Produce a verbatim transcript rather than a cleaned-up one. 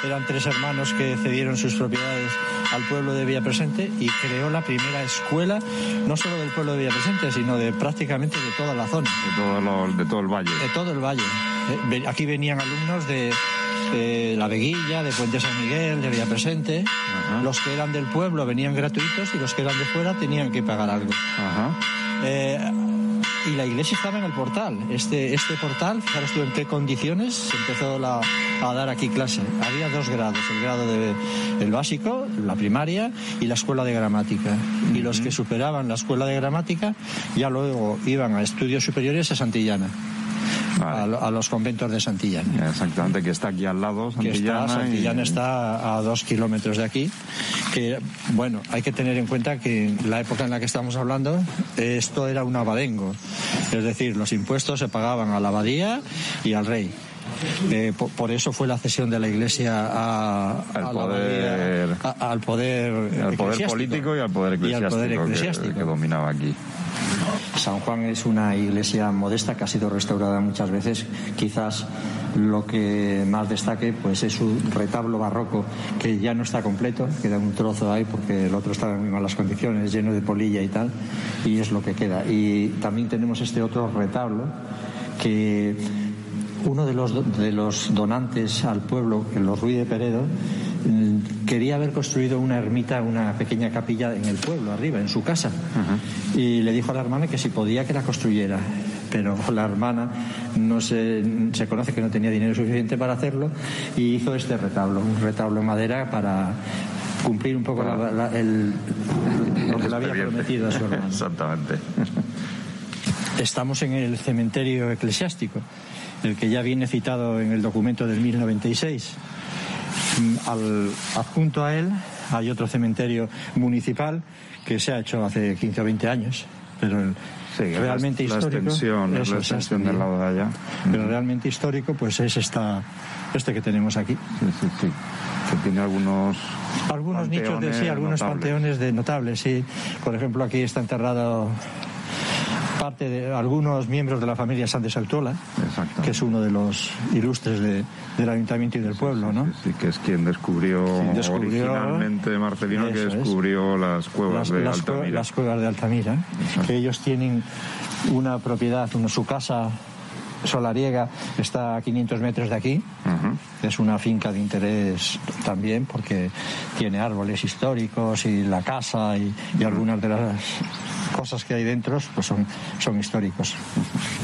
Eran tres hermanos que cedieron sus propiedades al pueblo de Villapresente y creó la primera escuela, no solo del pueblo de Villapresente, sino de prácticamente de toda la zona. De todo, lo, de todo el valle. De todo el valle. Aquí venían alumnos de, de La Veguilla, de Puente San Miguel, de Villapresente. Ajá. Los que eran del pueblo venían gratuitos y los que eran de fuera tenían que pagar algo. Ajá. Eh, y la iglesia estaba en el portal. Este, este portal, fijaros tú en qué condiciones se empezó la, a dar aquí clase. Había dos grados, el grado de el básico, la primaria, y la escuela de gramática. Uh-huh. Y los que superaban la escuela de gramática ya luego iban a estudios superiores a Santillana. Vale. A, a los conventos de Santillana. Exactamente, que está aquí al lado. Santillana, que está, Santillana y... está a dos kilómetros de aquí. Que, bueno, hay que tener en cuenta que en la época en la que estamos hablando, esto era un abadengo. Es decir, los impuestos se pagaban a la abadía y al rey. Eh, por, por eso fue la cesión de la Iglesia a, al, a poder, la abadía, a, al poder al poder político y al poder eclesiástico, al poder eclesiástico. Que, que dominaba aquí. San Juan es una iglesia modesta que ha sido restaurada muchas veces. Quizás lo que más destaque pues es su retablo barroco, que ya no está completo, queda un trozo ahí porque el otro está en muy malas condiciones, lleno de polilla y tal, y es lo que queda. Y también tenemos este otro retablo que uno de los, de los donantes al pueblo, los Ruiz de Peredo, quería haber construido una ermita, una pequeña capilla en el pueblo, arriba, en su casa. Uh-huh. Y le dijo a la hermana que si podía que la construyera. Pero la hermana no se, se conoce que no tenía dinero suficiente para hacerlo y hizo este retablo, un retablo en madera para cumplir un poco la, la, el, lo que le había prometido a su hermana. Exactamente. Estamos en el cementerio eclesiástico, el que ya viene citado en el documento del mil noventa y seis. Al, adjunto a él hay otro cementerio municipal que se ha hecho hace quince o veinte años, pero el, sí, realmente la, histórico, la extensión, eso, la extensión del lado de allá. Pero realmente histórico pues es esta, este que tenemos aquí. Sí, sí, sí. Que tiene algunos algunos nichos de sí, algunos notables. Panteones de notables, sí. Por ejemplo, aquí está enterrado parte de algunos miembros de la familia Sánchez Altola, que es uno de los ilustres de, del ayuntamiento y del pueblo, sí, ¿no? Sí, sí, que es quien descubrió, sí, descubrió originalmente Marcelino, que descubrió es. las cuevas las, de las, Altamira. Las cuevas de Altamira, exacto. Que ellos tienen una propiedad, una, su casa solariega está a quinientos metros de aquí. Uh-huh. Es una finca de interés también porque tiene árboles históricos y la casa y, y uh-huh. algunas de las cosas que hay dentro pues son, son históricos.